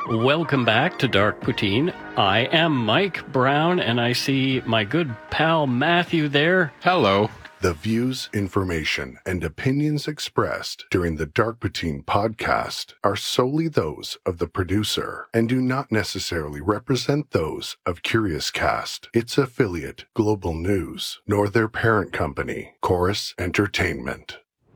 Welcome back to Dark Poutine. I am Mike Brown, and I see my good pal Matthew there. Hello. The views, information, and opinions expressed during the Dark Poutine podcast are solely those of the producer and do not necessarily represent those of Curious Cast, its affiliate, Global News, nor their parent company, Chorus Entertainment.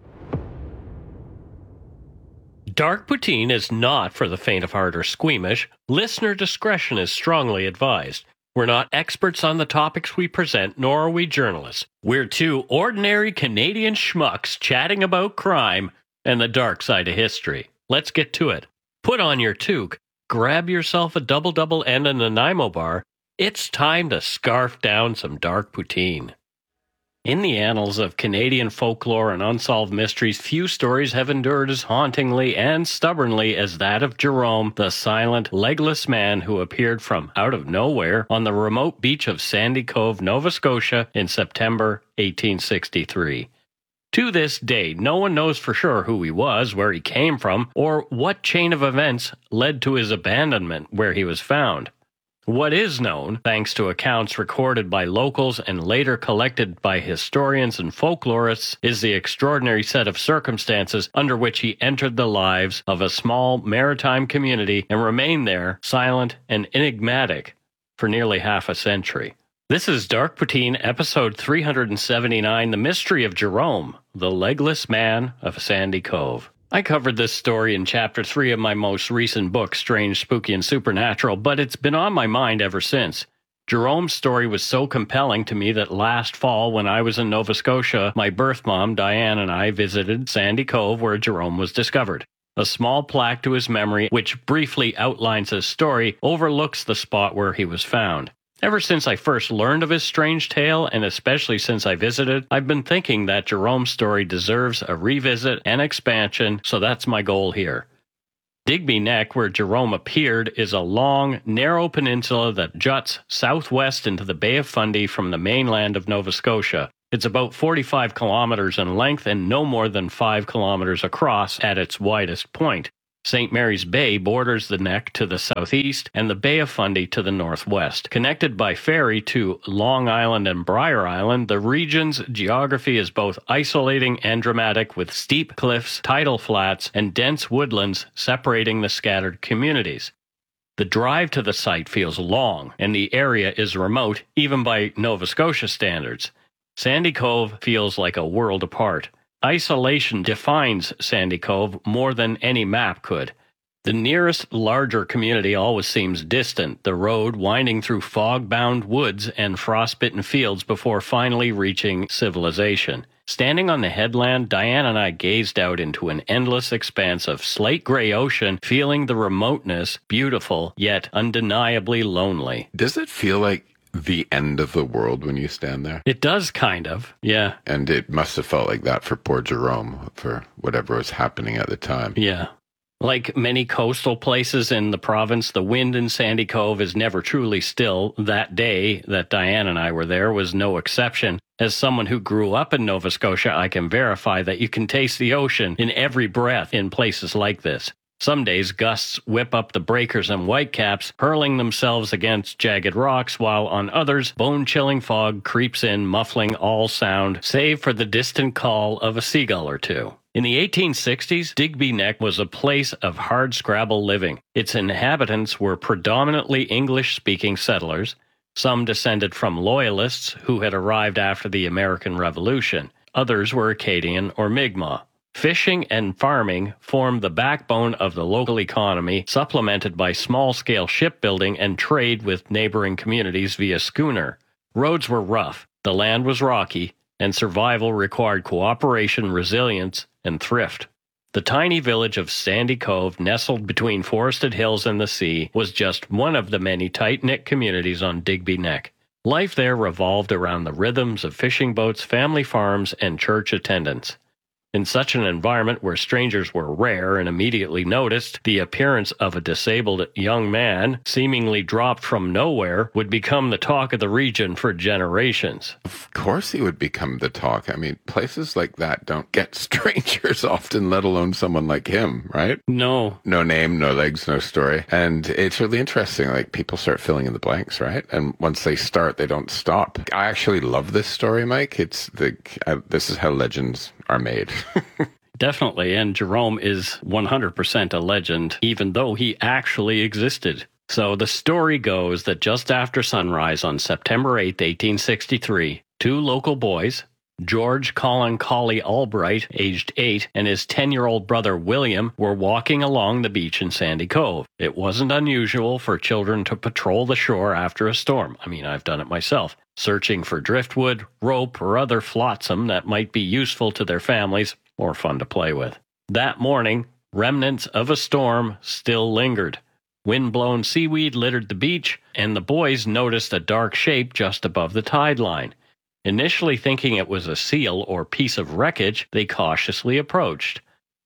Dark Poutine is not for the faint of heart or squeamish. Listener discretion is strongly advised. We're not experts on the topics we present, nor are we journalists. We're two ordinary Canadian schmucks chatting about crime and the dark side of history. Let's get to it. Put on your toque, grab yourself a double and a Nanaimo bar. It's time to scarf down some dark poutine. In the annals of Canadian folklore and unsolved mysteries, few stories have endured as hauntingly and stubbornly as that of Jerome, the silent, legless man who appeared from out of nowhere on the remote beach of Sandy Cove, Nova Scotia in September 1863. To this day, no one knows for sure who he was, where he came from, or what chain of events led to his abandonment where he was found. What is known, thanks to accounts recorded by locals and later collected by historians and folklorists, is the extraordinary set of circumstances under which he entered the lives of a small maritime community and remained there, silent and enigmatic, for nearly half a century. This is Dark Poutine, episode 379, The Mystery of Jerome, the Legless Man of Sandy Cove. I covered this story in Chapter 3 of my most recent book, Strange, Spooky, and Supernatural, but it's been on my mind ever since. Jerome's story was so compelling to me that last fall, when I was in Nova Scotia, my birth mom, Diane, and I visited Sandy Cove, where Jerome was discovered. A small plaque to his memory, which briefly outlines his story, overlooks the spot where he was found. Ever since I first learned of his strange tale, and especially since I visited, I've been thinking that Jerome's story deserves a revisit and expansion, so that's my goal here. Digby Neck, where Jerome appeared, is a long, narrow peninsula that juts southwest into the Bay of Fundy from the mainland of Nova Scotia. It's about 45 kilometers in length and no more than 5 kilometers across at its widest point. St. Mary's Bay borders the neck to the southeast and the Bay of Fundy to the northwest. Connected by ferry to Long Island and Briar Island, the region's geography is both isolating and dramatic, with steep cliffs, tidal flats, and dense woodlands separating the scattered communities. The drive to the site feels long, and the area is remote, even by Nova Scotia standards. Sandy Cove feels like a world apart. Isolation defines Sandy Cove more than any map could. The nearest larger community always seems distant, the road winding through fog-bound woods and frostbitten fields before finally reaching civilization. Standing on the headland, Diane and I gazed out into an endless expanse of slate-gray ocean, feeling the remoteness beautiful, yet undeniably lonely. Does it feel like the end of the world when you stand there? It does, kind of, yeah. And it must have felt like that for poor Jerome, for whatever was happening at the time. Yeah. Like many coastal places in the province, the wind in Sandy Cove is never truly still. That day that Diane and I were there was no exception. As someone who grew up in Nova Scotia, I can verify that you can taste the ocean in every breath in places like this. Some days, gusts whip up the breakers and whitecaps, hurling themselves against jagged rocks, while on others, bone-chilling fog creeps in, muffling all sound, save for the distant call of a seagull or two. In the 1860s, Digby Neck was a place of hard-scrabble living. Its inhabitants were predominantly English-speaking settlers, some descended from Loyalists who had arrived after the American Revolution. Others were Acadian or Mi'kmaq. Fishing and farming formed the backbone of the local economy, supplemented by small-scale shipbuilding and trade with neighboring communities via schooner. Roads were rough, the land was rocky, and survival required cooperation, resilience, and thrift. The tiny village of Sandy Cove, nestled between forested hills and the sea, was just one of the many tight-knit communities on Digby Neck. Life there revolved around the rhythms of fishing boats, family farms, and church attendance. In such an environment where strangers were rare and immediately noticed, the appearance of a disabled young man, seemingly dropped from nowhere, would become the talk of the region for generations. Of course he would become the talk. I mean, places like that don't get strangers often, let alone someone like him, right? No. No name, no legs, no story. And it's really interesting. Like, people start filling in the blanks, right? And once they start, they don't stop. I actually love this story, Mike. It's this is how legends are made. Definitely, and Jerome is 100% a legend, even though he actually existed. So the story goes that just after sunrise on September 8, 1863, two local boys, George Colin Colley Albright, aged 8, and his 10-year-old brother William were walking along the beach in Sandy Cove. It wasn't unusual for children to patrol the shore after a storm. I mean, I've done it myself, searching for driftwood, rope, or other flotsam that might be useful to their families or fun to play with. That morning, remnants of a storm still lingered. Wind-blown seaweed littered the beach, and the boys noticed a dark shape just above the tide line. Initially thinking it was a seal or piece of wreckage, they cautiously approached.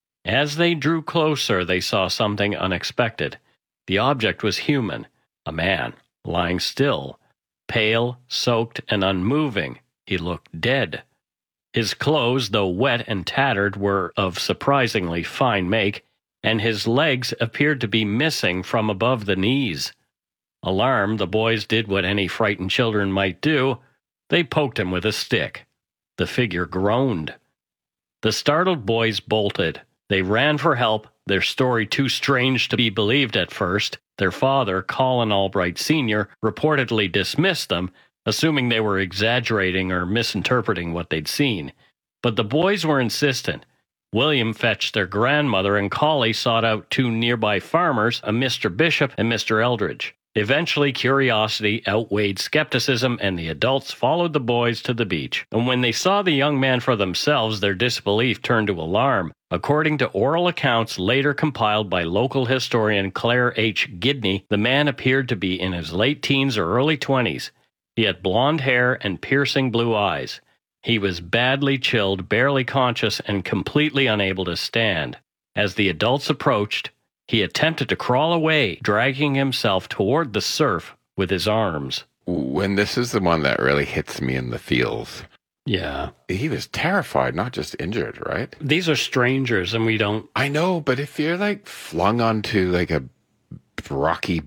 As they drew closer, they saw something unexpected. The object was human, a man, lying still, pale, soaked, and unmoving. He looked dead. His clothes, though wet and tattered, were of surprisingly fine make, and his legs appeared to be missing from above the knees. Alarmed, the boys did what any frightened children might do. They poked him with a stick. The figure groaned. The startled boys bolted. They ran for help, their story too strange to be believed at first. Their father, Colin Albright Sr., reportedly dismissed them, assuming they were exaggerating or misinterpreting what they'd seen. But the boys were insistent. William fetched their grandmother, and Colley sought out two nearby farmers, a Mr. Bishop and Mr. Eldridge. Eventually, curiosity outweighed skepticism, and the adults followed the boys to the beach. And when they saw the young man for themselves, their disbelief turned to alarm. According to oral accounts later compiled by local historian Claire H. Gidney, the man appeared to be in his late teens or early 20s. He had blonde hair and piercing blue eyes. He was badly chilled, barely conscious, and completely unable to stand. As the adults approached, he attempted to crawl away, dragging himself toward the surf with his arms. When this is the one that really hits me in the feels. Yeah. He was terrified, not just injured, right? These are strangers, and we don't... I know, but if you're like flung onto like a rocky